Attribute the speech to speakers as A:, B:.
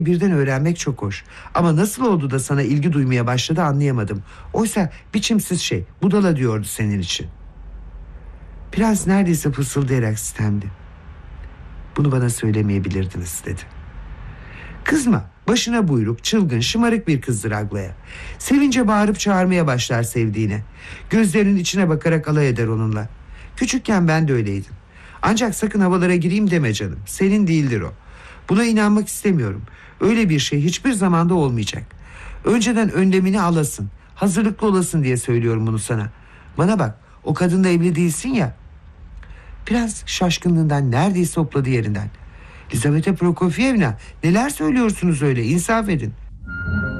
A: birden öğrenmek çok hoş. Ama nasıl oldu da sana ilgi duymaya başladı anlayamadım. Oysa biçimsiz şey, budala diyordu senin için. Prens neredeyse fısıldayarak sislendi. Bunu bana söylemeyebilirdiniz dedi. Kızma, başına buyruk, çılgın, şımarık bir kızdır Aglaya. Sevince bağırıp çağırmaya başlar sevdiğine. Gözlerinin içine bakarak alay eder onunla. Küçükken ben de öyleydim. Ancak sakın havalara gireyim deme canım. Senin değildir o. Buna inanmak istemiyorum. Öyle bir şey hiçbir zamanda olmayacak. Önceden önlemini alasın, hazırlıklı olasın diye söylüyorum bunu sana. Bana bak, o kadınla evli değilsin ya. Prens şaşkınlığından neredeyse hopladı yerinden. Lizaveta Prokofyevna, neler söylüyorsunuz öyle, insaf edin.